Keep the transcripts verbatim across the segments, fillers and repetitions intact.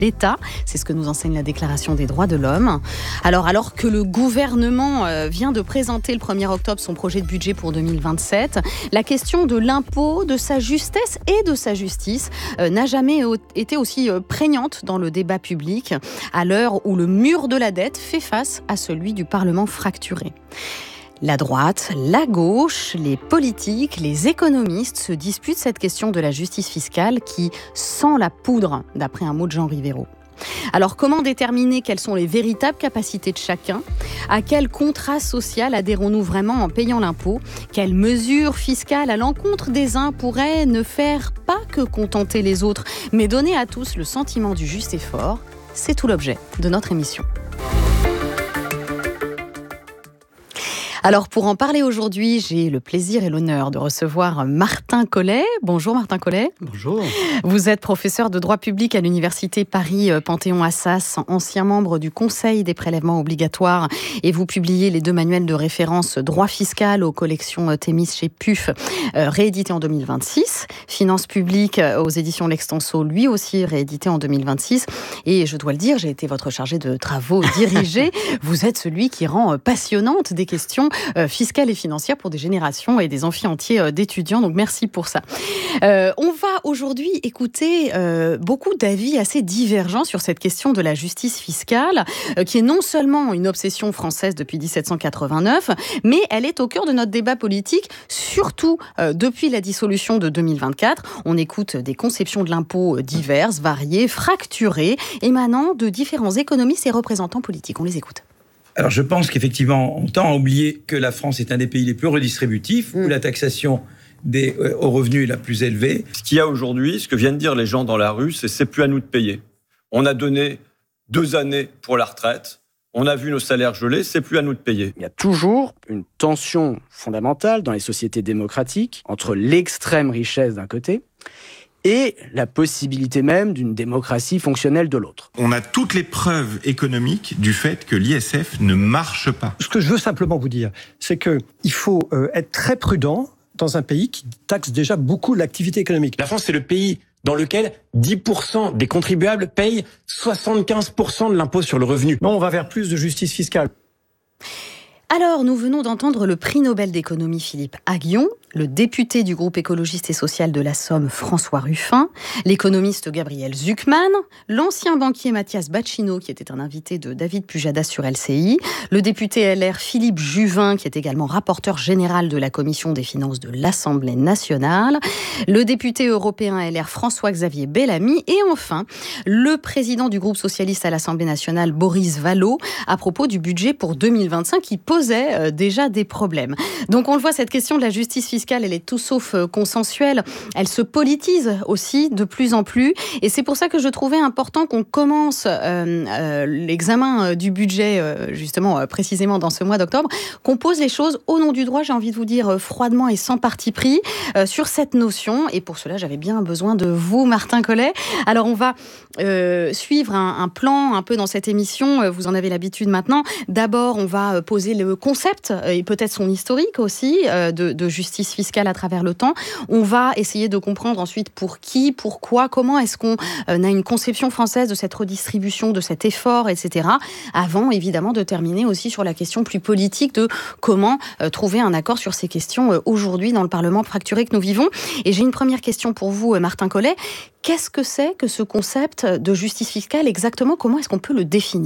l'État. C'est ce que nous enseigne la Déclaration des droits de l'homme. Alors, alors que le gouvernement vient de présenter le premier octobre son projet de budget pour deux mille vingt-sept, la question de l'impôt, de sa justesse et de sa justice euh, n'a jamais été aussi euh, prégnante dans le débat public, à l'heure où le mur de la dette fait face à celui du Parlement fracturé. La droite, la gauche, les politiques, les économistes se disputent cette question de la justice fiscale qui sent la poudre, d'après un mot de Jean Rivero. Alors, comment déterminer quelles sont les véritables capacités de chacun ? À quel contrat social adhérons-nous vraiment en payant l'impôt ? Quelles mesures fiscales à l'encontre des uns pourraient ne faire pas que contenter les autres, mais donner à tous le sentiment du juste effort ? C'est tout l'objet de notre émission. Alors, pour en parler aujourd'hui, j'ai le plaisir et l'honneur de recevoir Martin Collet. Bonjour Martin Collet. Bonjour. Vous êtes professeur de droit public à l'université Paris-Panthéon-Assas, ancien membre du Conseil des prélèvements obligatoires, et vous publiez les deux manuels de référence droit fiscal aux collections Thémis chez P U F, euh, réédité en deux mille vingt-six, Finances publiques aux éditions L'Extenso, lui aussi réédité en deux mille vingt-six. Et je dois le dire, j'ai été votre chargé de travaux dirigés. Vous êtes celui qui rend passionnante des questions Euh, fiscale et financière pour des générations et des amphis entiers euh, d'étudiants. Donc merci pour ça. Euh, on va aujourd'hui écouter euh, beaucoup d'avis assez divergents sur cette question de la justice fiscale, euh, qui est non seulement une obsession française depuis dix-sept cent quatre-vingt-neuf, mais elle est au cœur de notre débat politique, surtout euh, depuis la dissolution de deux mille vingt-quatre. On écoute des conceptions de l'impôt diverses, variées, fracturées, émanant de différents économistes et représentants politiques. On les écoute. Alors je pense qu'effectivement, on tend à oublier que la France est un des pays les plus redistributifs, mmh. où la taxation des, euh, aux revenus est la plus élevée. Ce qu'il y a aujourd'hui, ce que viennent dire les gens dans la rue, c'est c'est plus à nous de payer. On a donné deux années pour la retraite, on a vu nos salaires gelés, c'est plus à nous de payer. Il y a toujours une tension fondamentale dans les sociétés démocratiques entre l'extrême richesse d'un côté et la possibilité même d'une démocratie fonctionnelle de l'autre. On a toutes les preuves économiques du fait que l'I S F ne marche pas. Ce que je veux simplement vous dire, c'est qu'il faut euh, être très prudent dans un pays qui taxe déjà beaucoup l'activité économique. La France, c'est le pays dans lequel dix pour cent des contribuables payent soixante-quinze pour cent de l'impôt sur le revenu. Non, on va vers plus de justice fiscale. Alors, nous venons d'entendre le prix Nobel d'économie Philippe Aghion, le député du groupe écologiste et social de la Somme François Ruffin, l'économiste Gabriel Zucman, l'ancien banquier Mathias Bacchino, qui était un invité de David Pujadas sur L C I, le député L R Philippe Juvin, qui est également rapporteur général de la Commission des finances de l'Assemblée nationale, le député européen L R François-Xavier Bellamy, et enfin, le président du groupe socialiste à l'Assemblée nationale, Boris Vallaud, à propos du budget pour deux mille vingt-cinq, qui posait déjà des problèmes. Donc on le voit, cette question de la justice fiscale, elle est tout sauf consensuelle. Elle se politise aussi de plus en plus. Et c'est pour ça que je trouvais important qu'on commence euh, euh, l'examen du budget, euh, justement, euh, précisément dans ce mois d'octobre, qu'on pose les choses au nom du droit, j'ai envie de vous dire, euh, froidement et sans parti pris, euh, sur cette notion. Et pour cela, j'avais bien besoin de vous, Martin Collet. Alors, on va euh, suivre un, un plan un peu dans cette émission. Vous en avez l'habitude maintenant. D'abord, on va poser le concept et peut-être son historique aussi euh, de, de justice fiscale à travers le temps. On va essayer de comprendre ensuite pour qui, pourquoi, comment est-ce qu'on euh, a une conception française de cette redistribution, de cet effort, et cetera. Avant, évidemment, de terminer aussi sur la question plus politique de comment euh, trouver un accord sur ces questions euh, aujourd'hui dans le Parlement fracturé que nous vivons. Et j'ai une première question pour vous, euh, Martin Collet. Qu'est-ce que c'est que ce concept de justice fiscale exactement ? Comment est-ce qu'on peut le définir ?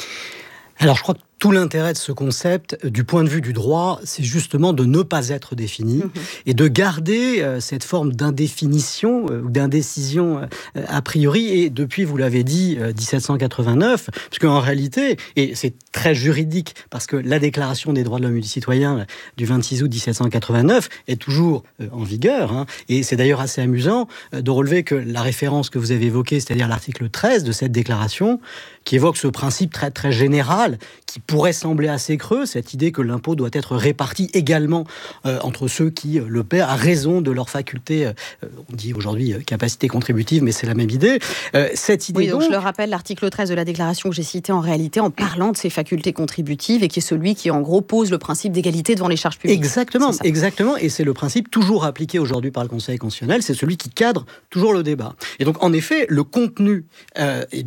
Alors, je crois que tout l'intérêt de ce concept, du point de vue du droit, c'est justement de ne pas être défini mmh. et de garder euh, cette forme d'indéfinition ou euh, d'indécision euh, a priori. Et depuis, vous l'avez dit, euh, dix-sept cent quatre-vingt-neuf, parce qu'en réalité, et c'est très juridique, parce que la Déclaration des droits de l'homme et du citoyen du vingt-six août dix-sept cent quatre-vingt-neuf est toujours euh, en vigueur. Hein, et c'est d'ailleurs assez amusant euh, de relever que la référence que vous avez évoquée, c'est-à-dire l'article treize de cette déclaration, qui évoque ce principe très, très général, qui pourrait sembler assez creux, cette idée que l'impôt doit être réparti également euh, entre ceux qui euh, le paient à raison de leur faculté, euh, on dit aujourd'hui euh, capacité contributive, mais c'est la même idée. Euh, cette idée oui, donc, donc je le rappelle, l'article treize de la déclaration que j'ai cité en réalité en parlant de ces facultés contributives et qui est celui qui en gros pose le principe d'égalité devant les charges publiques. Exactement, exactement, et c'est le principe toujours appliqué aujourd'hui par le Conseil constitutionnel, c'est celui qui cadre toujours le débat. Et donc en effet, le contenu, euh, eh